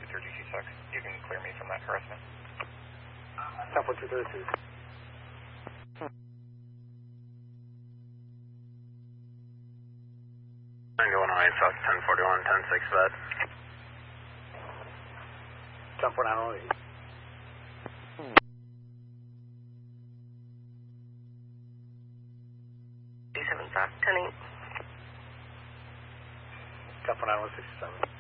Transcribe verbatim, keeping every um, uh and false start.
thirty-two six. You can clear me from that harassment. ten four two thirty-two. ninety-one oh eight, South ten forty-one, ten six bed. ten four nine oh eight. seven South ten eight. ten four nine one six seven.